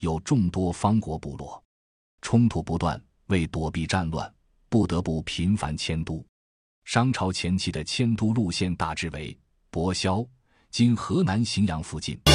有众多方国部落，冲突不断，为躲避战乱，不得不频繁迁都。商朝前期的迁都路线大致为博萧（今河南荥阳附近）、